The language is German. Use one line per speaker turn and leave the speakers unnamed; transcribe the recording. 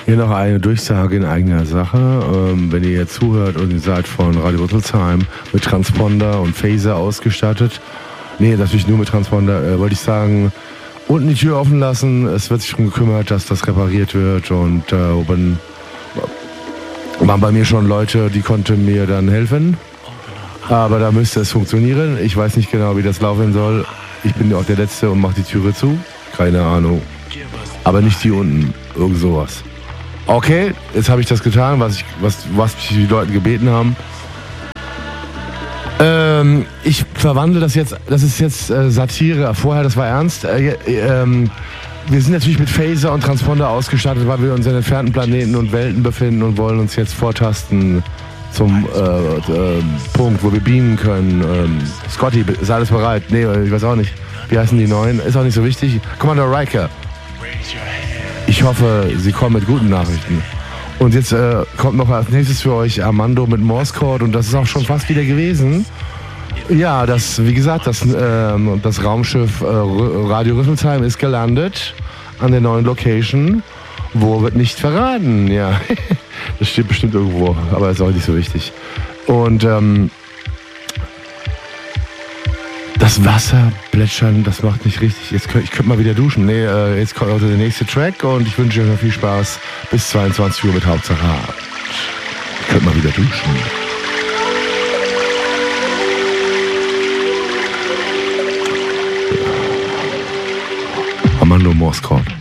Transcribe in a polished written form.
Hier noch eine Durchsage in eigener Sache. Wenn ihr jetzt zuhört und ihr seid von Radio Rüsselsheim mit Transponder und Phaser ausgestattet, nee, natürlich nur mit Transponder, wollte ich sagen, unten die Tür offen lassen. Es wird sich darum gekümmert, dass das repariert wird und waren bei mir schon Leute, die konnten mir dann helfen. Aber da müsste es funktionieren. Ich weiß nicht genau, wie das laufen soll. Ich bin auch der Letzte und mache die Türe zu. Keine Ahnung. Aber nicht die unten. Irgend sowas. Okay, jetzt habe ich das getan, was die Leute gebeten haben. Ich verwandle das jetzt, das ist jetzt Satire. Vorher, das war ernst. Wir sind natürlich mit Phaser und Transponder ausgestattet, weil wir uns in entfernten Planeten und Welten befinden und wollen uns jetzt vortasten zum Punkt, wo wir beamen können. Scotty, ist alles bereit? Nee, ich weiß auch nicht. Wie heißen die Neuen? Ist auch nicht so wichtig. Commander Riker. Ich hoffe, Sie kommen mit guten Nachrichten. Und jetzt kommt noch als nächstes für euch Armando mit Morse Code und das ist auch schon fast wieder gewesen. Ja, wie gesagt, das Raumschiff Radio Rüsselsheim ist gelandet an der neuen Location. Wo wird nicht verraten, ja. Das steht bestimmt irgendwo, aber ist auch nicht so wichtig. Und das Wasser plätschern, das macht nicht richtig. Ich könnte mal wieder duschen. Nee, jetzt kommt also der nächste Track und ich wünsche euch noch viel Spaß bis 22 Uhr mit Hauptsache Hart. Ich könnte mal wieder duschen. Armando Morse Code.